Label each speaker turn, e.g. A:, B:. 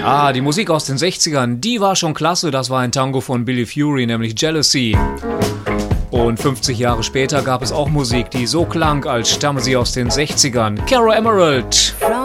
A: Ja, die Musik aus den 60ern, die war schon klasse. Das war ein Tango von Billy Fury, nämlich Jealousy. Und 50 Jahre später gab es auch Musik, die so klang, als stamme sie aus den 60ern. Cara Emerald.